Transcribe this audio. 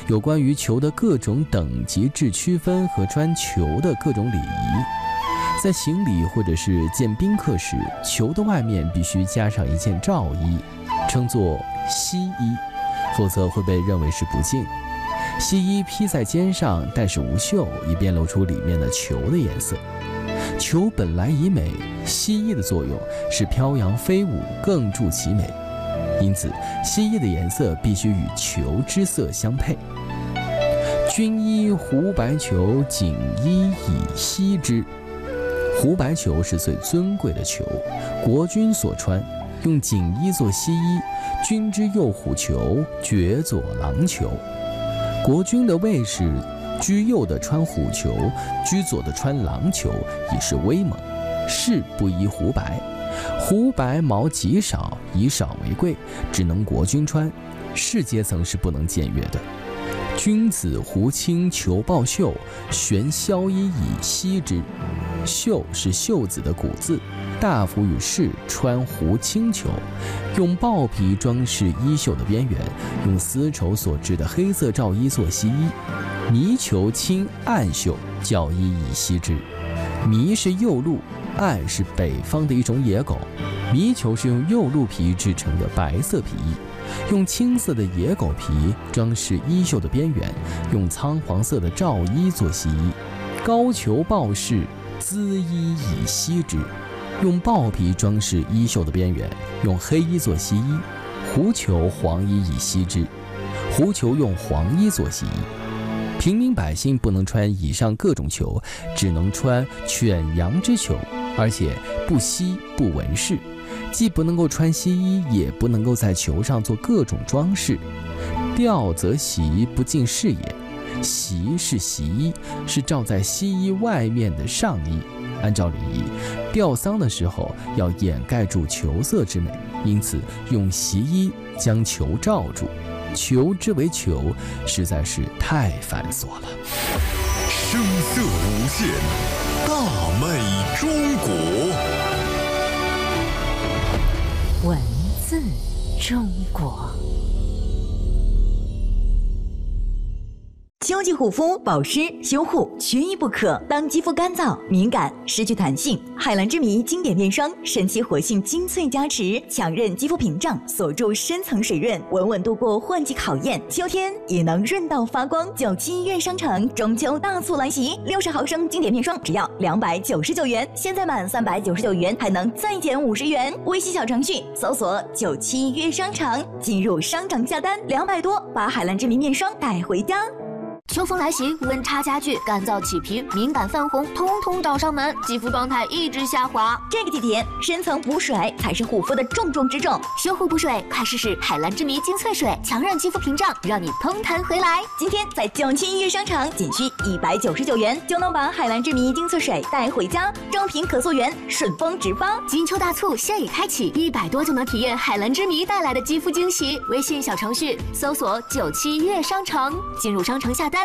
有关于球的各种等级制区分和穿球的各种礼仪。在行礼或者是见宾客时，球的外面必须加上一件罩衣，称作西衣，否则会被认为是不敬。西衣披在肩上，但是无袖，以便露出里面的球的颜色。球本来已美，西衣的作用是飘扬飞舞，更助其美，因此西衣的颜色必须与球之色相配。军衣胡白裘，锦衣以西之。胡白裘是最尊贵的裘，国君所穿，用锦衣做西衣，君之右虎裘，爵左郎裘。国君的卫士居右的穿虎裘，居左的穿郎裘，以示威猛。士不宜胡白，胡白毛极少，以少为贵，只能国君穿，士阶层是不能僭越的。君子胡青裘抱袖，悬萧衣以西之。袖是袖子的古字，大夫与士穿胡青裘，用豹皮装饰衣袖的边缘，用丝绸所制的黑色罩衣做西衣。迷裘青暗袖，较衣以西之。迷是幼鹿，暗是北方的一种野狗。迷裘是用幼鹿皮制成的白色皮衣，用青色的野狗皮装饰衣袖的边缘，用苍黄色的罩衣做西衣。高裘豹饰，缁衣以西之，用豹皮装饰衣袖的边缘，用黑衣做西衣。狐裘黄衣以西之，狐裘用黄衣做西衣。平民百姓不能穿以上各种裘，只能穿犬羊之裘，而且不西不纹饰，既不能够穿西衣，也不能够在裘上做各种装饰。吊则席，不尽事也。席是席衣，是罩在西衣外面的上衣。按照礼仪，吊丧的时候要掩盖住裘色之美，因此用席衣将裘罩住。裘之为裘，实在是太繁琐了。 声色无限，大美中国。 文字中国。 秋季护肤、保湿、修护缺一不可。当肌肤干燥、敏感、失去弹性，海蓝之谜经典面霜神奇活性精粹加持，强韧肌肤屏障，锁住深层水润，稳稳度过换季考验。秋天也能润到发光。97月商城中秋大促来袭，60毫升经典面霜只要299元，现在满399元还能再减50元。微信小程序搜索97月商城，进入商城下单200多，把海蓝之谜面霜带回家。 秋风来袭，温差加剧，干燥起皮、敏感泛红，通通找上门，肌肤状态一直下滑。 这个季节，深层补水才是护肤的重中之重。 修护补水，快试试海蓝之谜精粹水，强韧肌肤屏障，让你通弹回来。 今天在97月商城，仅需199元就能把海蓝之谜精粹水带回家，正品可溯源，顺丰直发。 金秋大促现已开启，100多就能体验海蓝之谜带来的肌肤惊喜。微信小程序搜索97月商城，进入商城下单